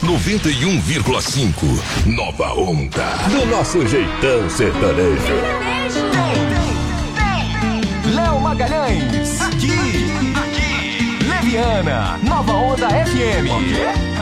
91,5. Nova Onda. Do nosso jeitão sertanejo. Léo Magalhães. Aqui. Leviana. Nova Onda FM.